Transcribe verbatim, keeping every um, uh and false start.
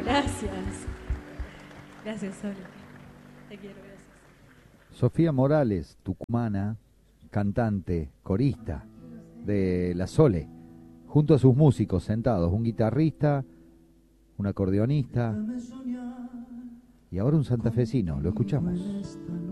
Gracias. Gracias, Sole. Te quiero, gracias. Sofía Morales, tucumana, cantante, corista de La Sole, junto a sus músicos sentados, un guitarrista, un acordeonista y ahora un santafesino. Lo escuchamos.